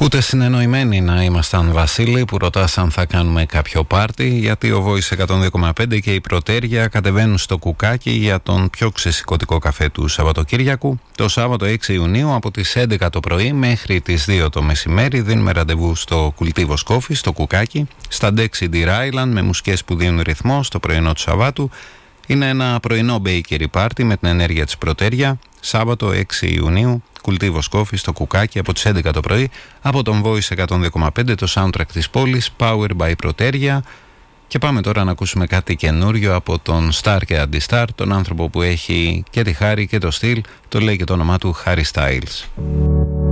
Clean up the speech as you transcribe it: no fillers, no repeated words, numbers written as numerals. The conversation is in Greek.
Ούτε συνεννοημένοι να ήμασταν, Βασίλη, που ρωτάς αν θα κάνουμε κάποιο πάρτι, γιατί ο Voice 102,5 και η Πρωτέρια κατεβαίνουν στο κουκάκι για τον πιο ξεσηκωτικό καφέ του Σαββατοκύριακου. Το Σάββατο 6 Ιουνίου από τις 11 το πρωί μέχρι τις 2 το μεσημέρι δίνουμε ραντεβού στο Κουλτίβος Coffee, στο κουκάκι, στα Dexy Deer Island με μουσικές που δίνουν ρυθμό στο πρωινό του Σαββάτου. Είναι ένα πρωινό bakery party με την ενέργεια της Πρωτέρια, Σάββατο 6 Ιουνίου, Κουλτίβος Coffee στο κουκάκι από τις 11 το πρωί, από τον Voice 102,5, το soundtrack της πόλης, Power by Πρωτέρια. Και πάμε τώρα να ακούσουμε κάτι καινούριο από τον Star και Anti-Star, τον άνθρωπο που έχει και τη χάρη και το στυλ, το λέει και το όνομά του Harry Styles.